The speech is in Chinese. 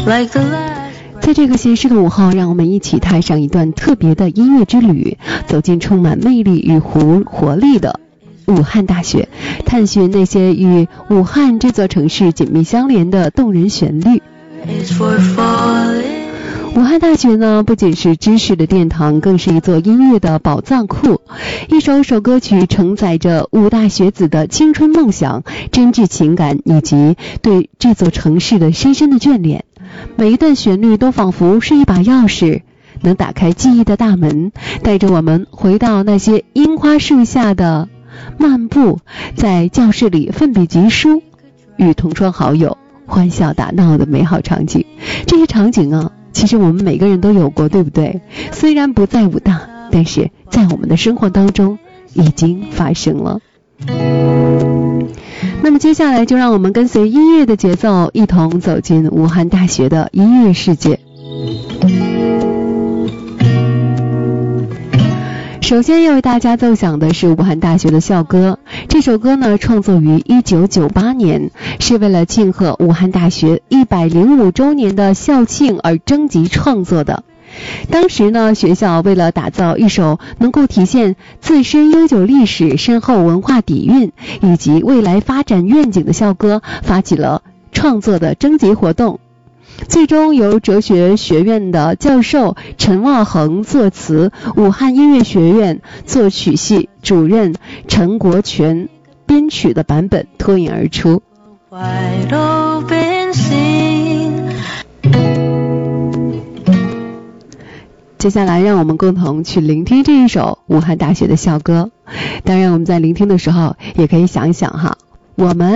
在这个闲适的午后，让我们一起踏上一段特别的音乐之旅，走进充满魅力与活力的武汉大学，探寻那些与武汉这座城市紧密相连的动人旋律。武汉大学呢，不仅是知识的殿堂，更是一座音乐的宝藏库。一首首歌曲承载着武大学子的青春梦想、真挚情感以及对这座城市的深深的眷恋。每一段旋律都仿佛是一把钥匙，能打开记忆的大门，带着我们回到那些樱花树下的漫步，在教室里奋笔疾书，与同窗好友欢笑打闹的美好场景。这些场景啊，其实我们每个人都有过，对不对？虽然不在武大，但是在我们的生活当中已经发生了。那么接下来就让我们跟随音乐的节奏，一同走进武汉大学的音乐世界。首先要为大家奏响的是武汉大学的校歌。这首歌呢，创作于1998年，是为了庆贺武汉大学105周年的校庆而征集创作的。当时呢，学校为了打造一首能够体现自身悠久历史、深厚文化底蕴以及未来发展愿景的校歌，发起了创作的征集活动。最终由哲学学院的教授陈望恒作词，武汉音乐学院作曲系主任陈国权编曲的版本脱颖而出。接下来让我们共同去聆听这一首武汉大学的校歌。当然我们在聆听的时候也可以想一想哈，我们